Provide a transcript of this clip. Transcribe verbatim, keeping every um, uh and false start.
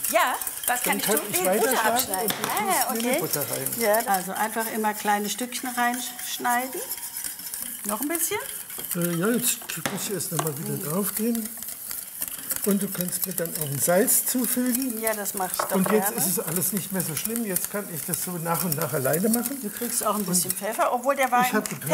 Ja, was kann Dann ich kann tun? ich Die Butter weiterschlagen abschneiden. und du Ah, tust mir die okay. Butter rein. Ja, also einfach immer kleine Stückchen reinschneiden. Noch ein bisschen. Äh, ja, jetzt muss ich erst noch mal wieder drauf gehen. Und du kannst mir dann auch ein Salz zufügen. Ja, das mache ich doch Und jetzt gerne. ist es alles nicht mehr so schlimm. Jetzt kann ich das so nach und nach alleine machen. Du kriegst auch ein bisschen Pfeffer, obwohl der war Ich im habe Pfeffer